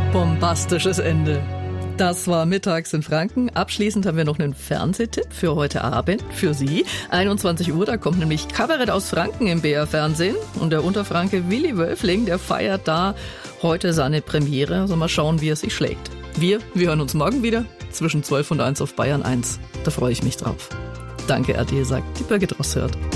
Bombastisches Ende. Das war Mittags in Franken. Abschließend haben wir noch einen Fernsehtipp für heute Abend, für Sie. 21 Uhr, da kommt nämlich Kabarett aus Franken im BR-Fernsehen. Und der Unterfranke Willi Wölfling, der feiert da heute seine Premiere. Also mal schauen, wie er sich schlägt. Wir hören uns morgen wieder zwischen 12 und 1 auf Bayern 1. Da freue ich mich drauf. Danke, RTL, sagt die Birgit Rosshört.